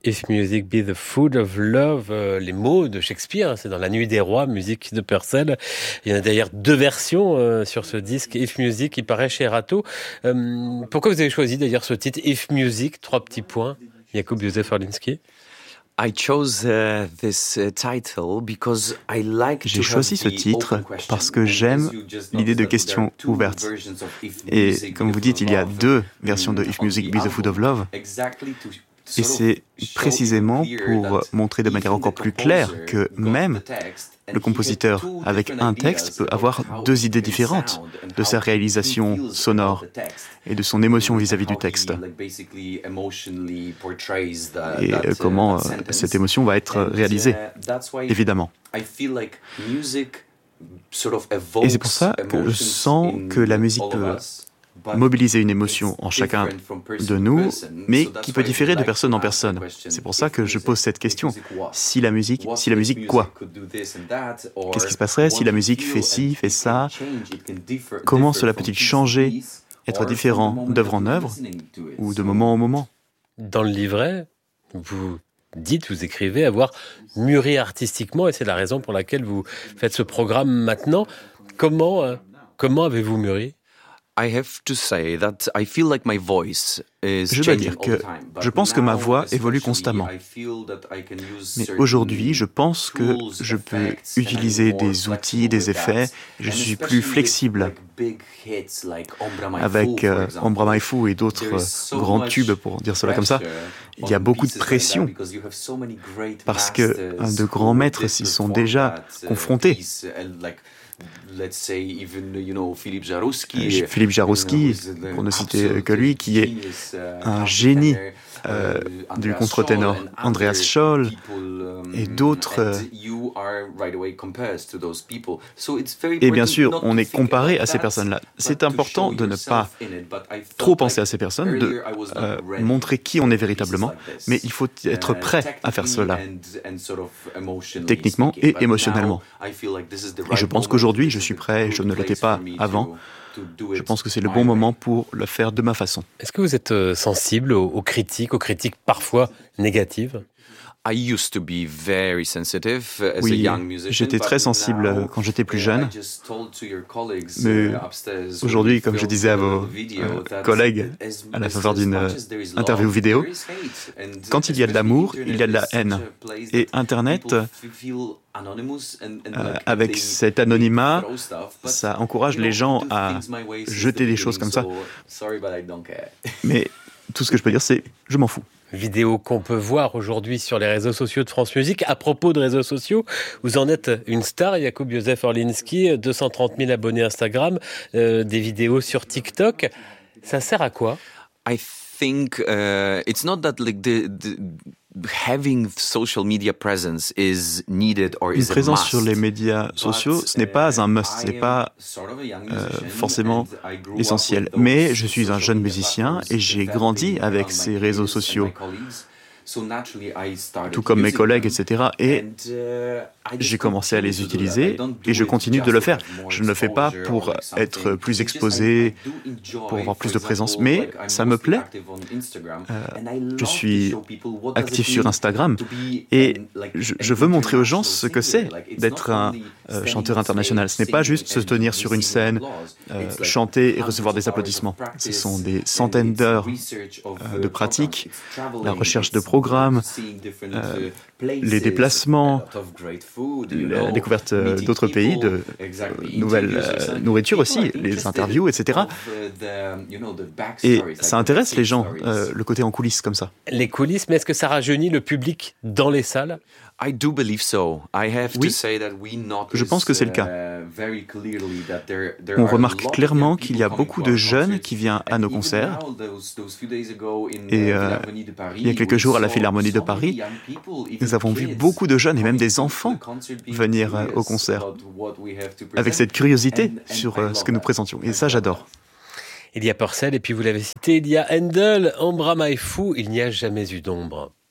If Music Be the Food of Love, les mots de Shakespeare, c'est dans La Nuit des Rois, musique de Purcell. Il y en a d'ailleurs 2 versions sur ce disque, If Music, qui paraît chez Erato. Pourquoi vous avez choisi d'ailleurs ce titre, If Music, 3 petits points, Jakub Józef Orliński? J'ai choisi ce titre parce que j'aime l'idée de questions ouvertes. Et comme vous dites, il y a 2 versions de If Music Be the Food of Love. Et c'est précisément pour montrer de manière encore plus claire que même le compositeur, avec un texte, peut avoir 2 idées différentes de sa réalisation sonore et de son émotion vis-à-vis du texte. Et comment cette émotion va être réalisée, évidemment. Et c'est pour ça que je sens que la musique peut mobiliser une émotion en chacun de nous, mais qui peut différer de personne en personne. C'est pour ça que je pose cette question. Si la musique quoi? Qu'est-ce qui se passerait si la musique fait ci, fait ça? Comment cela peut-il changer, être différent d'œuvre en œuvre ou de moment en moment? Dans le livret, vous écrivez avoir mûri artistiquement, et c'est la raison pour laquelle vous faites ce programme maintenant. Comment avez-vous mûri? Je dois dire que je pense que ma voix évolue constamment. Mais aujourd'hui, je pense que je peux utiliser des outils, des effets. Je suis plus flexible. Avec Ombra My Foo et d'autres grands tubes, pour dire cela comme ça, il y a beaucoup de pression parce que de grands maîtres s'y sont déjà confrontés. Philippe Jarouski, pour ne citer que lui, qui est un génie du contre-ténor, Andreas Scholl et d'autres. Et bien sûr, on est comparé à ces personnes-là. C'est important de ne pas trop penser à ces personnes, de montrer qui on est véritablement, mais il faut être prêt à faire cela, techniquement et émotionnellement. Et je pense qu'aujourd'hui, je suis prêt, je ne l'étais pas avant. Je pense que c'est le bon moment pour le faire de ma façon. Est-ce que vous êtes sensible aux critiques parfois négatives? Oui, j'étais très sensible quand j'étais plus jeune. Mais aujourd'hui, comme je disais à vos collègues à la faveur d'une interview vidéo, quand il y a de l'amour, il y a de la haine. Et Internet, avec cet anonymat, ça encourage les gens à jeter des choses comme ça. Mais tout ce que je peux dire, c'est « je m'en fous ». Vidéo qu'on peut voir aujourd'hui sur les réseaux sociaux de France Musique. À propos de réseaux sociaux, vous en êtes une star, Jakub Józef Orliński, 230 000 abonnés Instagram, des vidéos sur TikTok. Ça sert à quoi? It's not that having social media presence is needed or is a must. Une présence sur les médias sociaux, ce n'est pas un must, ce n'est pas forcément essentiel. Mais je suis un jeune musicien et j'ai grandi avec ces réseaux sociaux, tout comme mes collègues, etc. Et j'ai commencé à les utiliser et je continue de le faire. Je ne le fais pas pour être plus exposé, pour avoir plus de présence, mais ça me plaît. Je suis actif sur Instagram et je veux montrer aux gens ce que c'est d'être un chanteur international. Ce n'est pas juste se tenir sur une scène, chanter et recevoir des applaudissements. Ce sont des centaines d'heures de pratique, la recherche de programmes, les déplacements, la découverte d'autres pays, de nouvelles nourritures aussi, les interviews, etc. Et ça intéresse les gens, le côté en coulisses comme ça. Les coulisses, mais est-ce que ça rajeunit le public dans les salles? Oui, je pense que c'est le cas. On remarque clairement qu'il y a beaucoup de jeunes qui viennent à nos concerts. Et il y a quelques jours à la Philharmonie de Paris, nous avons vu beaucoup de jeunes et même des enfants venir au concert avec cette curiosité sur ce que nous présentions. Et ça, j'adore. Il y a Purcell, et puis vous l'avez cité, il y a Handel, Ombra My Foo, il n'y a jamais eu d'ombre.